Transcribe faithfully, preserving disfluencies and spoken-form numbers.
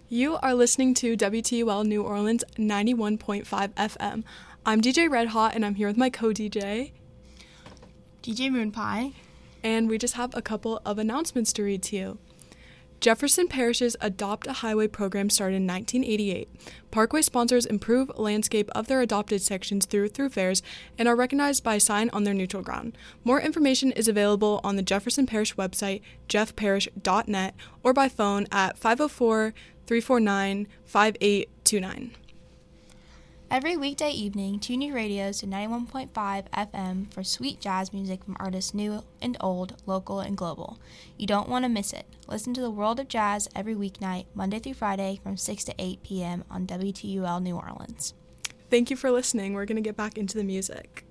You are listening to W T U L New Orleans ninety-one point five F M. I'm D J Red Hot, and I'm here with my co-D J, D J Moon Pie. And we just have a couple of announcements to read to you. Jefferson Parish's Adopt a Highway program started in nineteen eighty-eight. Parkway sponsors improve landscape of their adopted sections through through fairs and are recognized by a sign on their neutral ground. More information is available on the Jefferson Parish website, jeff parish dot net, or by phone at five oh four, three four nine, five eight two nine. Every weekday evening, tune your radios to ninety-one point five F M for sweet jazz music from artists new and old, local and global. You don't want to miss it. Listen to the World of Jazz every weeknight, Monday through Friday from six to eight p.m. on W T U L New Orleans. Thank you for listening. We're going to get back into the music.